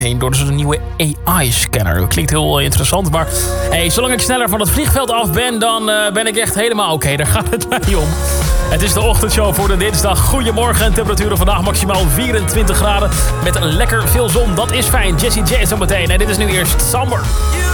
heen door een nieuwe AI-scanner. Klinkt heel interessant, maar hey, zolang ik sneller van het vliegveld af ben, dan ben ik echt helemaal oké. Daar gaat het mij om. Het is de ochtendshow voor de dinsdag. Goedemorgen. Temperaturen vandaag maximaal 24 graden. Met lekker veel zon. Dat is fijn. Jessie J zometeen. En dit is nu eerst Samber.